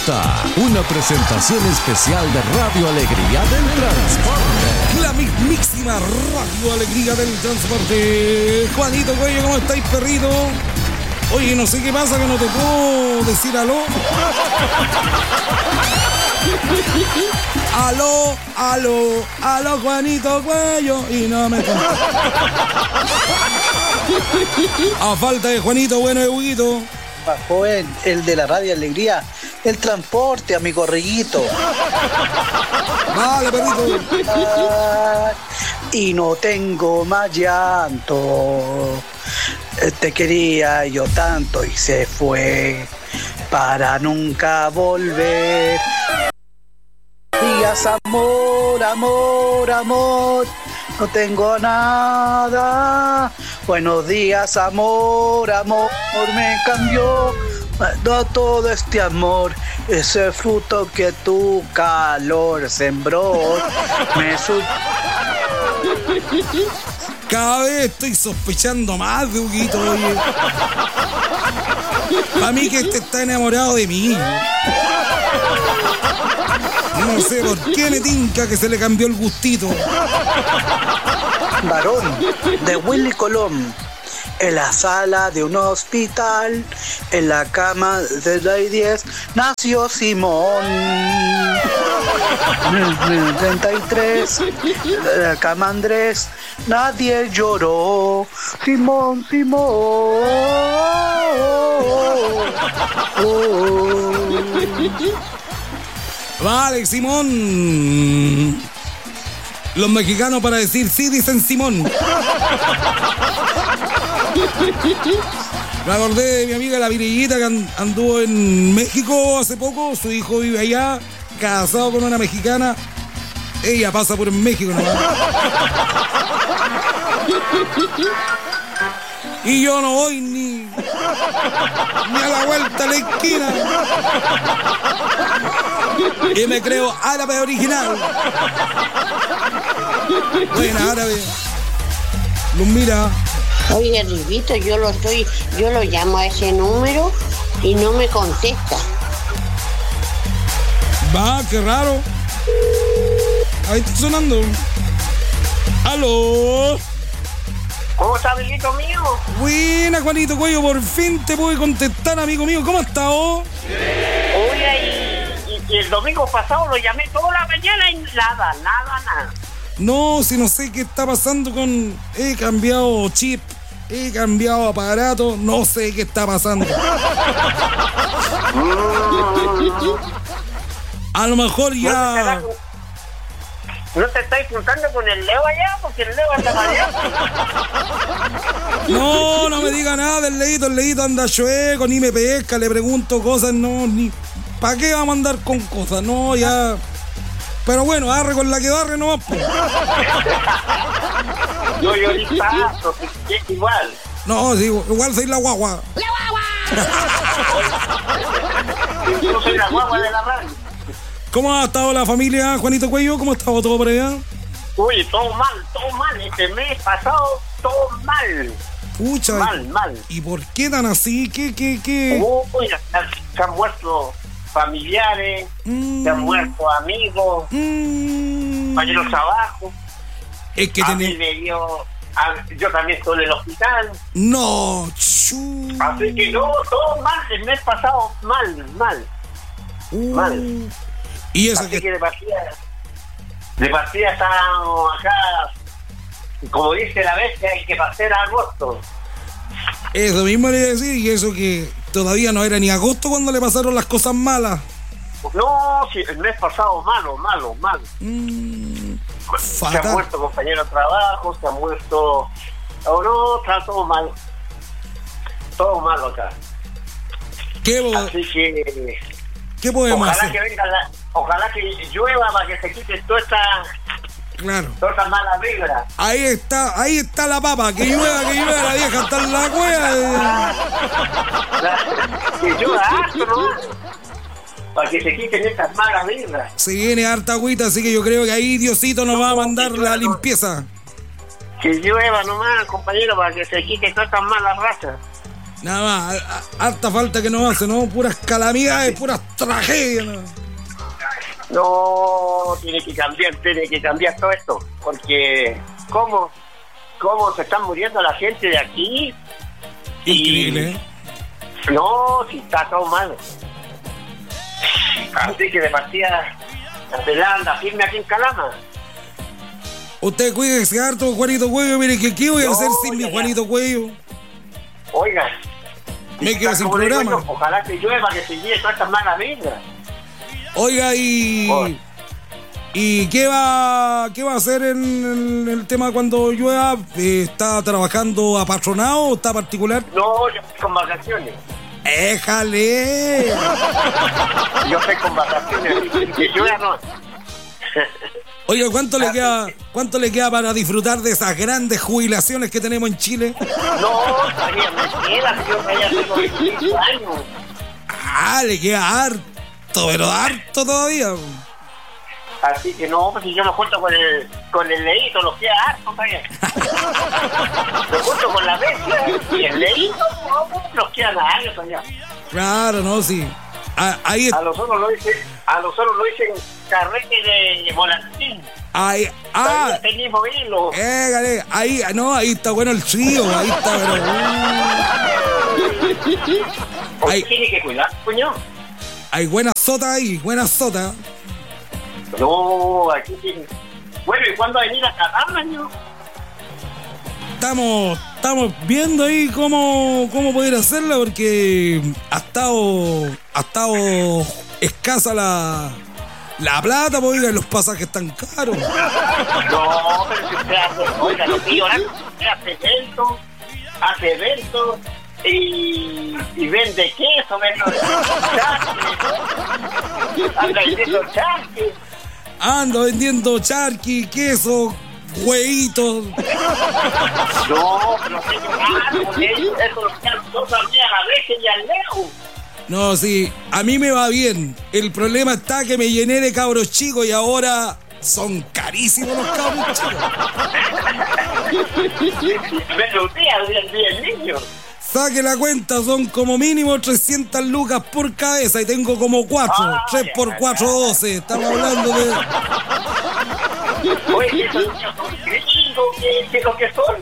presenta una presentación especial de Radio Alegría del Transporte. La mismísima Radio Alegría del Transporte. Juanito Cuello, ¿cómo estáis, perrito? Oye, no sé qué pasa, que no te puedo decir aló. Aló, Juanito Cuello. Y no me contesta. A falta de Juanito, bueno, de Huguito. Joven, el de la Radio Alegría, el transporte, amigo Riguito. Vale, perrito. Y no tengo más llanto. Te quería yo tanto y se fue para nunca volver. Días, amor, amor, amor. No tengo nada. Buenos días, amor, amor. Me cambió todo este amor. Ese fruto que tu calor sembró. Cada vez estoy sospechando más de Huguito, oye. Para mí que este está enamorado de mí. No sé por qué me tinca que se le cambió el gustito. Varón, de Willy Colón. En la sala de un hospital, en la cama de la 10, nació Simón. 33, en la cama Andrés, nadie lloró. Simón, Simón. Vale, Simón. Los mexicanos para decir sí dicen Simón. Me acordé de mi amiga la Virillita, que anduvo en México hace poco. Su hijo vive allá, casado con una mexicana. Ella pasa por México nomás. Y yo no voy ni a la vuelta a la esquina. Y me creo árabe original. Buena, árabe. Los mira. Oye, Rivito, yo lo llamo a ese número y no me contesta. Va, qué raro. Ahí está sonando. ¡Aló! ¿Cómo está, amiguito mío? Buena, Juanito Cuello, por fin te pude contestar, amigo mío. ¿Cómo estás, vos? Oye, y el domingo pasado lo llamé toda la mañana y nada. No, si no sé qué está pasando con... He cambiado chip, he cambiado aparato, no sé qué está pasando. A lo mejor ya... ¿No te estáis juntando con el Leo allá? Porque el Leo anda mareado. No me diga nada del Leito. El Leito anda chueco, ni me pesca, le pregunto cosas, no, ni... ¿Para qué vamos a andar con cosas? No, ya... Pero bueno, arre con la que barre nomás, pues. Yo ni paso, que es igual. No, sí, igual soy la guagua. ¡La guagua! Yo soy la guagua de la radio. ¿Cómo ha estado la familia, Juanito Cuello? ¿Cómo ha estado todo por allá? Uy, todo mal. Este mes pasado, todo mal. Pucha. Mal. ¿Y por qué tan así? ¿Qué? Uy, se han muerto familiares, se han muerto amigos, compañeros de trabajo. Es que yo también estoy en el hospital. No, Así que no, todo mal. El mes pasado, mal. Y eso así que de partida estábamos acá, como dice la bestia, hay que pasar a agosto. Eso mismo le iba a decir, y eso que todavía no era ni agosto cuando le pasaron las cosas malas. No, sí, el mes pasado malo. Se han muerto compañeros de trabajo, se han muerto... No, está todo malo. Todo malo acá. Así que... ¿Qué podemos hacer? Ojalá que llueva para que se quite toda esta mala vibra. Ahí está la papa, que llueva, la vieja está en la cueva. Que llueva harto, ¿no? Para que se quiten estas malas vibras. Se viene harta agüita, así que yo creo que ahí Diosito nos va a mandar la limpieza. Que llueva nomás, compañero, para que se quiten todas estas malas razas. Nada más, harta falta que nos hace, ¿no? Puras calamidades, puras tragedias, ¿no? No, tiene que cambiar todo esto, porque ¿cómo se están muriendo la gente de aquí? Increíble, ¿eh? No, si está todo mal. Así que de partida, anda firme aquí en Calama. Usted cuídese harto, Juanito Cuello. Mire, ¿qué voy a hacer sin mi Juanito Cuello? Oiga, me quedo sin programa. Ojalá que llueva, que se lleve todas estas malas vibras. Oiga, ¿y qué va a hacer en el tema cuando llueva? ¿Está trabajando apatronado o está particular? No, yo estoy con vacaciones. ¡Éjale! Yo estoy con vacaciones, que llueva no. Oiga, ¿cuánto le queda para disfrutar de esas grandes jubilaciones que tenemos en Chile? No, todavía me queda, yo todavía tengo 25 años. Le queda harto, pero harto todavía. Así que no, pues si yo lo junto con el leíto, lo queda harto todavía. Lo junto con la bestia y el leíto, no, nos quedan años todavía. Claro, no, sí. Ahí a los otros lo dicen carrete de volantín. Ahí tenemos hilo. Ahí está bueno el trío, ahí está, pero. Tiene que cuidar, coño. Hay buena sota ahí, buena sota. No, aquí tiene. Bueno, ¿y cuándo venir a Calama, año? Estamos viendo ahí cómo poder hacerla, porque ha estado escasa la plata, porque los pasajes están caros. No, pero si usted hace eventos y vende queso, vende charqui. Ando vendiendo charqui, queso, huevitos. No, pero eso lo que todos a la vez y al Leo. No, sí, a mí me va bien. El problema está que me llené de cabros chicos y ahora son carísimos los cabros chicos. Pero el niño. Saque la cuenta, son como mínimo 300 lucas por cabeza y tengo como 4. 3 por 4, 12. Estamos hablando de... Oye, esos niños son gringos, ¿qué es lo que son?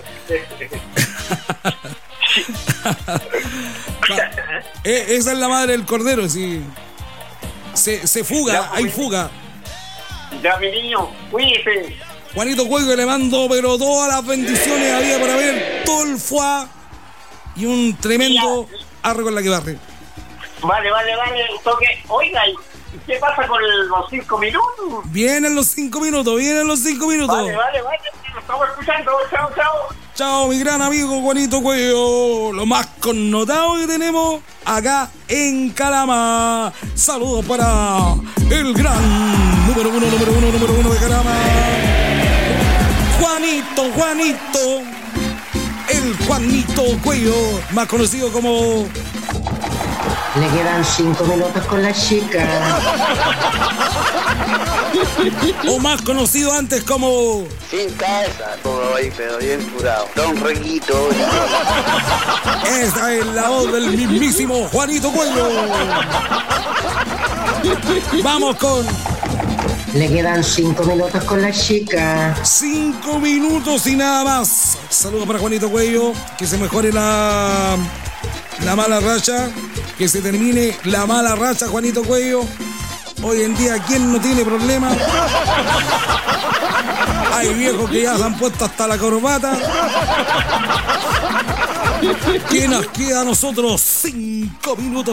Esa es la madre del cordero, sí. Se fuga, ya, hay fuga. Ya, mi niño, cuídese. Juanito Cuello, le mando pero todas las bendiciones había para ver todo el fuá y un tremendo arre con la que barre. Vale. Oiga, ¿y qué pasa con los 5 minutos? Vienen los 5 minutos. Vale. Nos estamos escuchando. Chao. Chao, mi gran amigo Juanito Cuello, lo más connotado que tenemos acá en Calama. Saludos para el gran número uno de Calama, Juanito, el Juanito Cuello, más conocido como... Le quedan 5 minutos con la chica. O más conocido antes como... Sin cabeza, todo ahí, pero bien curado. Don Reguito. Esa es la voz del mismísimo Juanito Cuello. Vamos con... Le quedan 5 minutos con la chica. 5 minutos y nada más. Saludos para Juanito Cuello. Que se mejore la mala racha. Que se termine la mala racha, Juanito Cuello. Hoy en día, ¿quién no tiene problema? Hay viejos que ya se han puesto hasta la corbata. ¿Qué nos queda a nosotros? 5 minutos.